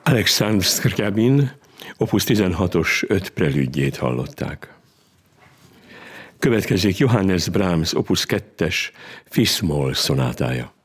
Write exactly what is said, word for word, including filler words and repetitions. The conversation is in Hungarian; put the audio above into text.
Alexandr Skrjabin opus tizenhatos öt prelüdjét hallották. Következik Johannes Brahms opus kettes Fis-moll szonátája.